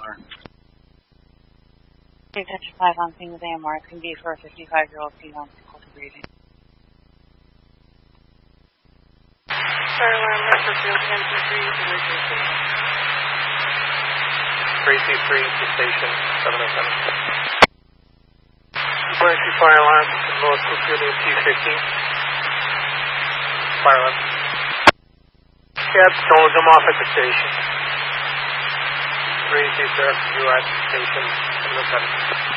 sir. Attention 5 on scene with AMR. It's going to be for a 55-year-old female difficulty breathing. Fire alarm, Metro Field 1023, emergency. 323 to station 707. Emergency fire alarm, Lower Schofield T50. Fire alarm. Cab, told them off at the station. 323, sir. You are at station 707.